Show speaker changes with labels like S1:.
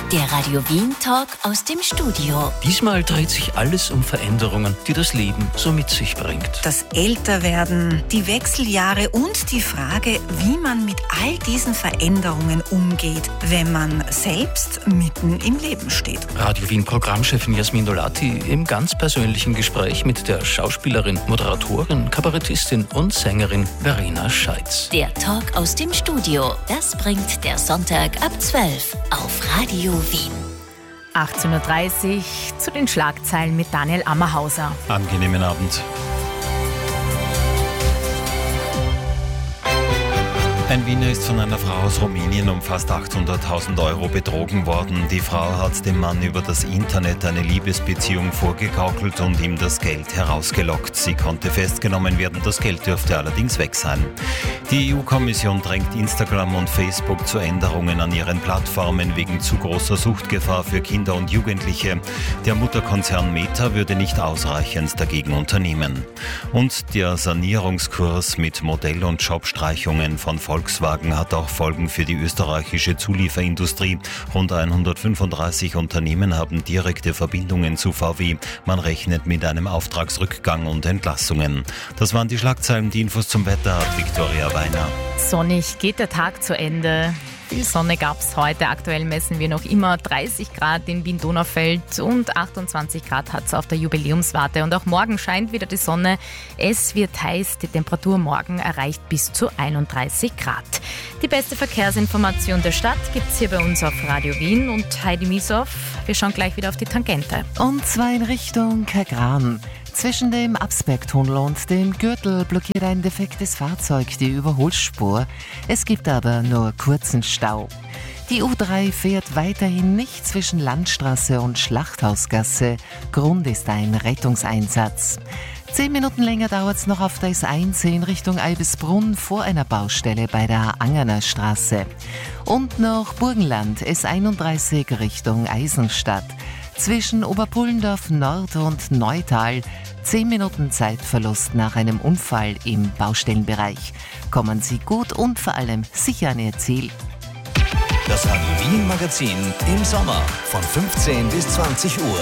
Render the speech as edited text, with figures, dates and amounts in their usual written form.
S1: Der Radio Wien Talk aus dem Studio.
S2: Diesmal dreht sich alles um Veränderungen, die das Leben so mit sich bringt.
S3: Das Älterwerden, die Wechseljahre und die Frage, wie man mit all diesen Veränderungen umgeht, wenn man selbst mitten im Leben steht.
S2: Radio Wien Programmchefin Jasmin Dolati im ganz persönlichen Gespräch mit der Schauspielerin, Moderatorin, Kabarettistin und Sängerin Verena Scheitz.
S1: Der Talk aus dem Studio, das bringt der Sonntag ab 12 auf Radio Wien.
S4: 18.30 Uhr zu den Schlagzeilen mit Daniel Ammerhauser.
S5: Angenehmen Abend. Ein Wiener ist von einer Frau aus Rumänien um fast 800.000 Euro betrogen worden. Die Frau hat dem Mann über das Internet eine Liebesbeziehung vorgegaukelt und ihm das Geld herausgelockt. Sie konnte festgenommen werden, das Geld dürfte allerdings weg sein. Die EU-Kommission drängt Instagram und Facebook zu Änderungen an ihren Plattformen wegen zu großer Suchtgefahr für Kinder und Jugendliche. Der Mutterkonzern Meta würde nicht ausreichend dagegen unternehmen. Und der Sanierungskurs mit Modell- und Jobstreichungen von Volkswagen hat auch Folgen für die österreichische Zulieferindustrie. Rund 135 Unternehmen haben direkte Verbindungen zu VW. Man rechnet mit einem Auftragsrückgang und Entlassungen. Das waren die Schlagzeilen. Die Infos zum Wetter hat Viktoria Weiner.
S4: Sonnig geht der Tag zu Ende. Viel Sonne gab es heute. Aktuell messen wir noch immer 30 Grad in Wien-Donaufeld und 28 Grad hat es auf der Jubiläumswarte. Und auch morgen scheint wieder die Sonne. Es wird heiß. Die Temperatur morgen erreicht bis zu 31 Grad. Die beste Verkehrsinformation der Stadt gibt es hier bei uns auf Radio Wien. Und Heidi Miesow, wir schauen gleich wieder auf die Tangente.
S6: Und zwar in Richtung Kagran. Zwischen dem Absbergtunnel und dem Gürtel blockiert ein defektes Fahrzeug die Überholspur. Es gibt aber nur kurzen Stau. Die U3 fährt weiterhin nicht zwischen Landstraße und Schlachthausgasse. Grund ist ein Rettungseinsatz. 10 Minuten länger dauert es noch auf der S1 in Richtung Eibisbrunn vor einer Baustelle bei der Angerner Straße. Und noch Burgenland, S31 Richtung Eisenstadt. Zwischen Oberpullendorf Nord und Neutal 10 Minuten Zeitverlust nach einem Unfall im Baustellenbereich. Kommen Sie gut und vor allem sicher an Ihr Ziel.
S7: Das Radio Wien Magazin im Sommer von 15 bis 20 Uhr.